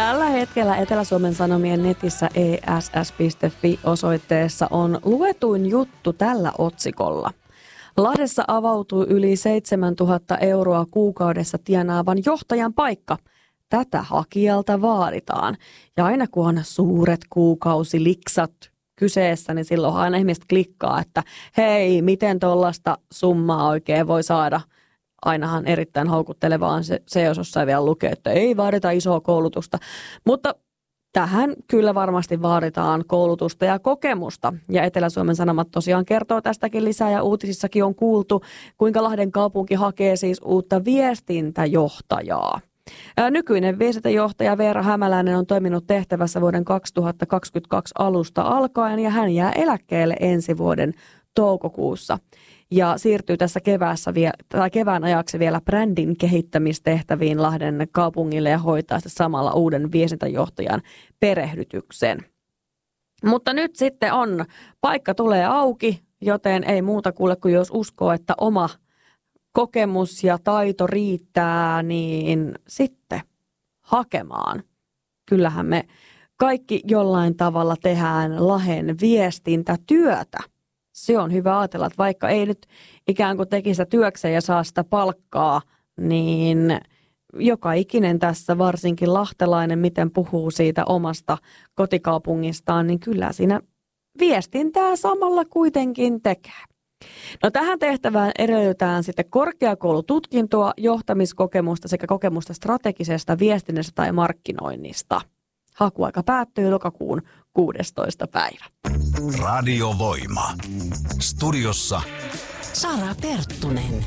Tällä hetkellä Etelä-Suomen Sanomien netissä ess.fi-osoitteessa on luetuin juttu tällä otsikolla. Lahdessa avautuu yli 7 000 euroa kuukaudessa tienaavan johtajan paikka. Tätä hakijalta vaaditaan. Ja aina kun on suuret kuukausiliksat kyseessä, niin silloin aina ihmiset klikkaa, että hei, miten tuollaista summaa oikein voi saada. Ainahan erittäin houkuttelevaa se, jos jossain vielä lukee, että ei vaadita isoa koulutusta. Mutta tähän kyllä varmasti vaaditaan koulutusta ja kokemusta. Ja Etelä-Suomen Sanomat tosiaan kertoo tästäkin lisää ja uutisissakin on kuultu, kuinka Lahden kaupunki hakee siis uutta viestintäjohtajaa. Nykyinen viestintäjohtaja Veera Hämäläinen on toiminut tehtävässä vuoden 2022 alusta alkaen ja hän jää eläkkeelle ensi vuoden toukokuussa. Ja siirtyy tässä kevään ajaksi vielä brändin kehittämistehtäviin Lahden kaupungille ja hoitaa sitten samalla uuden viestintäjohtajan perehdytyksen. Mutta nyt sitten paikka tulee auki, joten ei muuta kuule kuin jos uskoo, että oma kokemus ja taito riittää, niin sitten hakemaan. Kyllähän me kaikki jollain tavalla tehdään Lahden viestintätyötä. Se on hyvä ajatella, että vaikka ei nyt ikään kuin tekisi sitä työkseen ja saa sitä palkkaa, niin joka ikinen tässä, varsinkin lahtelainen, miten puhuu siitä omasta kotikaupungistaan, niin kyllä siinä viestintää samalla kuitenkin tekee. No tähän tehtävään edellytetään sitten korkeakoulututkintoa, johtamiskokemusta sekä kokemusta strategisesta viestinnästä tai markkinoinnista. Hakuaika päättyy lokakuun 16. päivä. Radiovoima. Studiossa Sara Perttunen.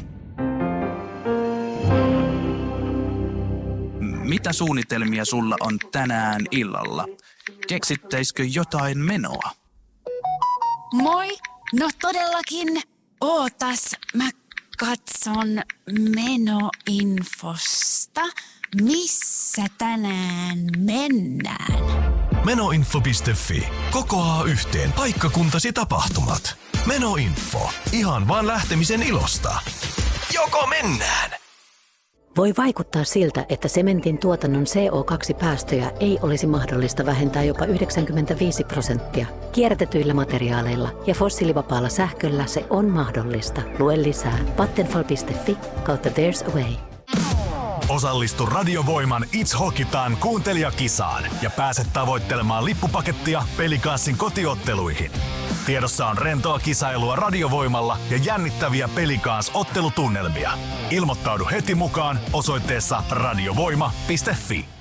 Mitä suunnitelmia sulla on tänään illalla? Keksittäisikö jotain menoa? Moi! No todellakin. Ootas, mä katson menoinfosta. Missä tänään mennään? Menoinfo.fi kokoaa yhteen paikkakuntasi tapahtumat. Menoinfo. Ihan vaan lähtemisen ilosta. Joko mennään? Voi vaikuttaa siltä, että sementin tuotannon CO2-päästöjä ei olisi mahdollista vähentää jopa 95%. Kierrätetyillä materiaaleilla ja fossiilivapaalla sähköllä se on mahdollista. Lue lisää vattenfall.fi/there's a way. Osallistu Radiovoiman It's Hockey Time -kuuntelijakisaan ja pääset tavoittelemaan lippupakettia Pelikanssin kotiotteluihin. Tiedossa on rentoa kisailua Radiovoimalla ja jännittäviä Pelikans-ottelutunnelmia. Ilmoittaudu heti mukaan osoitteessa radiovoima.fi.